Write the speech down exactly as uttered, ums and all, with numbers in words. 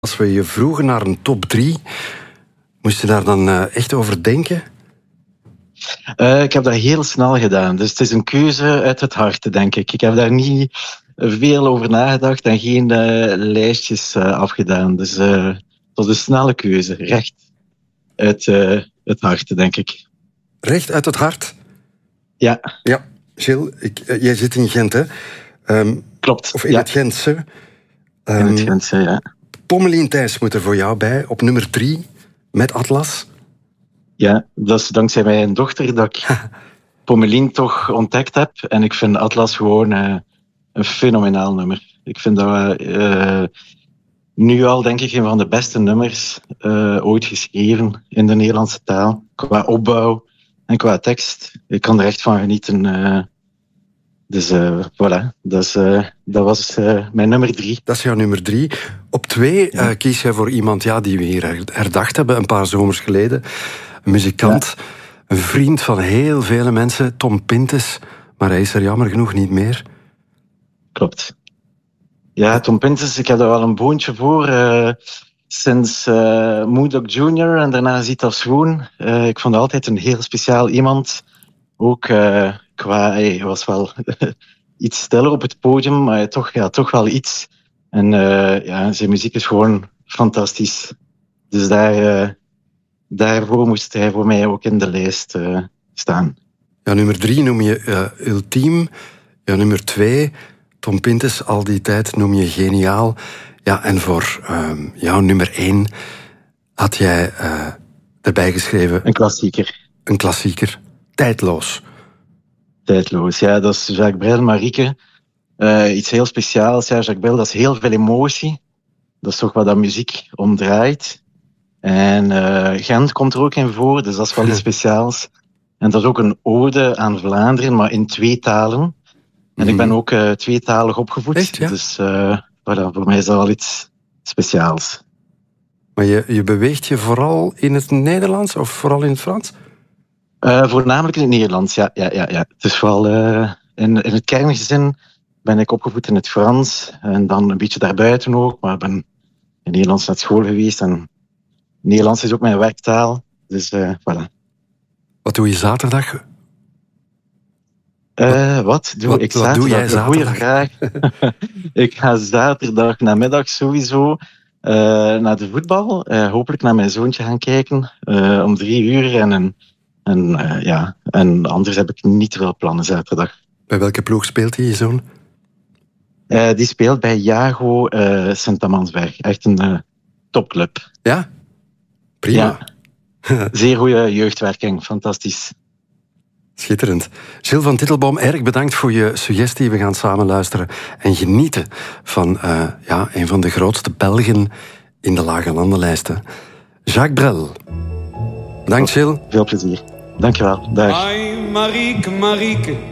Als we je vroegen naar een top drie, moest je daar dan uh, echt over denken? Uh, ik heb dat heel snel gedaan. Dus het is een keuze uit het hart, denk ik. Ik heb daar niet veel over nagedacht en geen uh, lijstjes uh, afgedaan. Dus uh, het was een snelle keuze. Recht uit uh, het hart, denk ik. Recht uit het hart? Ja. Ja, Gilles, ik, uh, jij zit in Gent, hè? Um, Klopt. Of in ja. het Gentse. Um, in het Gentse, ja. Pommelien Thijs moet er voor jou bij, op nummer drie, met Atlas. Ja, dat is dankzij mijn dochter dat ik Pommelien toch ontdekt heb. En ik vind Atlas gewoon uh, een fenomenaal nummer. Ik vind dat uh, nu al, denk ik, een van de beste nummers uh, ooit geschreven in de Nederlandse taal. Qua opbouw en qua tekst. Ik kan er echt van genieten. Uh, dus uh, voilà, dat, is, uh, dat was uh, mijn nummer drie. Dat is jouw nummer drie. Op twee ja. uh, kies jij voor iemand ja, die we hier herdacht hebben, een paar zomers geleden. Een muzikant, ja. een vriend van heel vele mensen, Tom Pintes. Maar hij is er jammer genoeg niet meer. Klopt. Ja, Tom Pintes, ik heb daar wel een boontje voor. Uh, sinds uh, Moondog junior en daarna Zita Swoon. Uh, ik vond altijd een heel speciaal iemand. Ook uh, qua, hij was wel iets stiller op het podium, maar toch, ja, toch wel iets. En uh, ja, zijn muziek is gewoon fantastisch. Dus daar, uh, daarvoor moest hij voor mij ook in de lijst uh, staan. Ja, nummer drie noem je uh, ultiem. Ja, nummer twee, Tom Pintes, al die tijd noem je geniaal. Ja, en voor uh, jouw nummer één had jij uh, erbij geschreven... Een klassieker. Een klassieker. Tijdloos. Tijdloos, ja. Dat is Jacques Brel, Marieke. Uh, iets heel speciaals. Ja, Jacques Brel, dat is heel veel emotie. Dat is toch wat dat muziek omdraait. En uh, Gent komt er ook in voor, dus dat is wel iets speciaals. En dat is ook een ode aan Vlaanderen, maar in twee talen. En mm-hmm. ik ben ook uh, tweetalig opgevoed. Echt, ja? Dus uh, voilà, voor mij is dat wel iets speciaals. Maar je, je beweegt je vooral in het Nederlands of vooral in het Frans? Uh, voornamelijk in het Nederlands, ja. ja, ja, ja. Het is wel, uh, in, in het kerngezin ben ik opgevoed in het Frans. En dan een beetje daarbuiten ook. Maar ik ben in Nederlands naar school geweest. En Nederlands is ook mijn werktaal. Dus uh, voilà. Wat doe je zaterdag? Uh, wat doe wat, ik wat zaterdag? Doe jij zaterdag? Goeie vraag. Ik ga zaterdag namiddag sowieso uh, naar de voetbal. Uh, hopelijk naar mijn zoontje gaan kijken. Uh, om drie uur. En, en, en, uh, ja. en anders heb ik niet veel plannen zaterdag. Bij welke ploeg speelt hij, je zoon? Uh, die speelt bij Jago uh, Sint-Amansberg. Echt een uh, topclub. Ja? Prima. Ja. Zeer goede jeugdwerking. Fantastisch. Schitterend. Gilles van Tittelboom, erg bedankt voor je suggestie. We gaan samen luisteren en genieten van uh, ja, een van de grootste Belgen in de Lage Landenlijsten. Jacques Brel. Bedankt, Gilles. Veel plezier. Dankjewel. Dag. Ai, Marieke, Marieke.